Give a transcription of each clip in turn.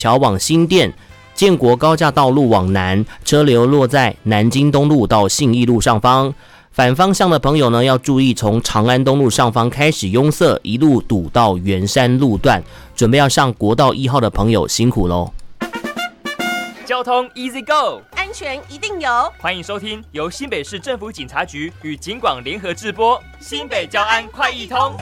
桥往新店，建国高架道路往南，车流落在南京东路到信义路上方。反方向的朋友呢，要注意从长安东路上方开始拥塞，一路堵到圆山路段。准备要上国道1号的朋友辛苦喽！ 交通 Easy Go， 安全一定有。 欢迎收听由新北市政府警察局与警广联合制播新北交安快易通。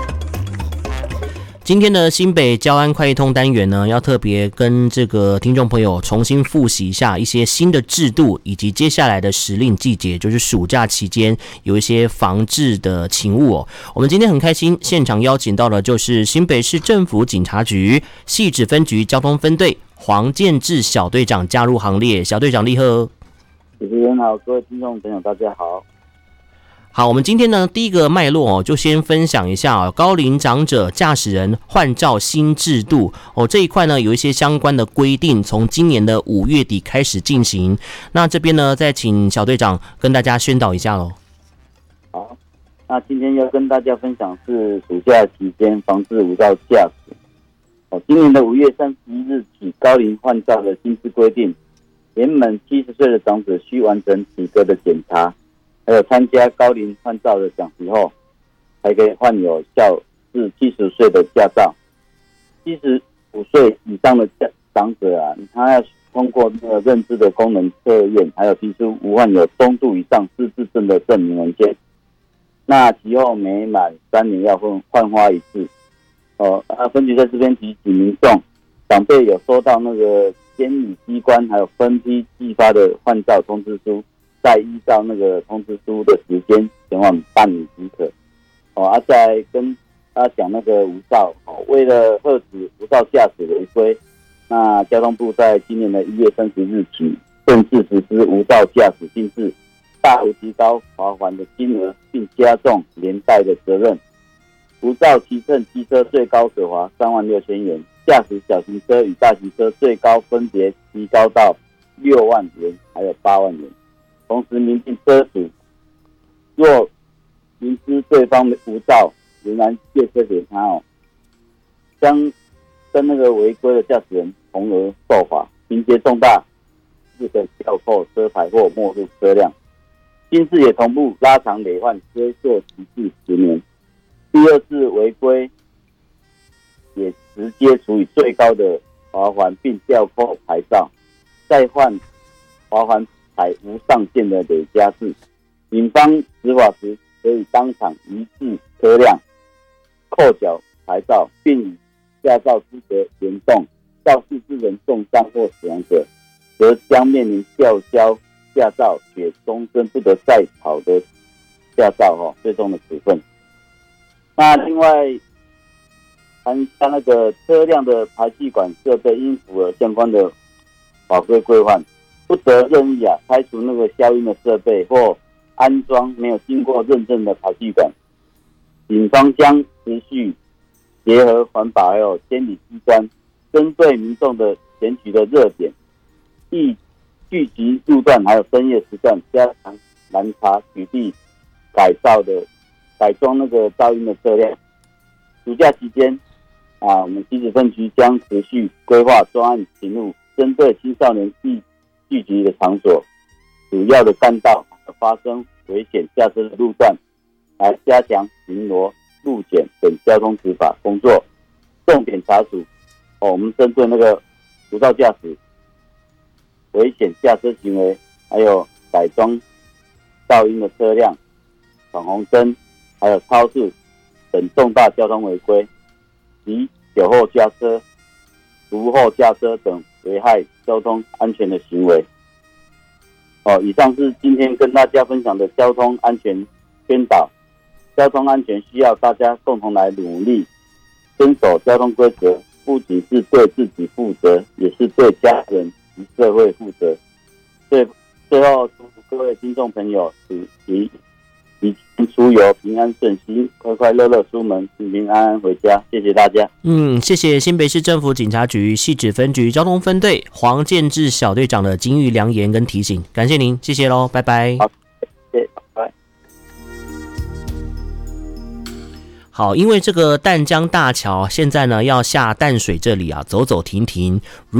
今天的新北交安快易通单元呢，要特别跟这个听众朋友重新复习一下一些新的制度，以及接下来的时令季节，就是暑假期间有一些防治的勤务哦。我们今天很开心，现场邀请到的就是新北市政府警察局汐止分局交通分队黄建志小队长加入行列。小队长厉害！ 主持人好，各位听众朋友大家好。 好，我们今天呢第一个脉络就先分享一下高龄长者驾驶人换照新制度这一块呢有一些相关的规定，从今年的5月底开始进行。那这边呢再请小队长跟大家宣导一下咯。 好，那今天要跟大家分享是暑假期间防治无照驾驶。今年的5月31日起，高龄换照的新制规定，年满70岁的长者需完成体格的检查，还有参加高龄换照的讲习后，才可以换有效至70岁的驾照。75岁以上的长者他要通过那个认知的功能测验，还有提出无患有中度以上失智症的证明文件。那其后每满3年要换发一次。分局在这边提醒民众，长辈有收到那个监理机关还有分批寄发的换照通知书，再依照那个通知书的时间前往办理即可。再跟大家讲那个无照，为了遏止无照驾驶违规，那交通部在今年的1月30日起正式实施无照驾驶新制，大幅提高罚锾的金额，并加重连带的责任。无照骑乘机车最高可罚36000元，驾驶小型车与大型车最高分别提高到6万元还有8万元。同时明定车主若明知对方无照仍然借车给他将跟那个违规的驾驶人同额受罚，情节重大是可吊扣车牌或没入车辆。新制也同步拉长累犯追溯期至10年。第二次违规也直接处以最高的罚锾，并吊扣牌照，再换罚锾采无上限的累加制。警方执法时可以当场移置车辆，扣缴牌照，并以驾照资格严重肇事致人重伤或死亡者，则将面临吊销驾照且终身不得再考的驾照最重的处分。那另外谈一下那个车辆的排气管设备应符合相关的法规规范，不得任意拆除那个消音的设备或安装没有经过认证的排气管。警方将持续结合环保还有监理机关，针对民众的检举的热点，亦聚集路段还有深夜时段加强拦查取缔改装那个噪音的车辆。暑假期间我们汐止分局将持续规划专案勤务，针对青少年聚集的场所、主要的干道发生危险驾车的路段，来加强巡逻、路检等交通执法工作，重点查处我们针对那个无照驾驶、危险驾车行为，还有改装噪音的车辆、闯红灯，还有超速等重大交通违规及酒后驾车、毒后驾车等危害交通安全的行为。以上是今天跟大家分享的交通安全宣导。交通安全需要大家共同来努力，遵守交通规则，不仅是对自己负责，也是对家人及社会负责。最后祝福各位听众朋友以前出游平安顺心，快快乐乐出门，平平安安回家。谢谢大家。 谢谢新北市政府警察局汐止分局交通分队黄建志小队长的金玉良言跟提醒，感谢您，谢谢咯，拜拜。 好，谢谢，拜拜。 好，因为这个淡江大桥现在呢要下淡水这里啊，走走停停。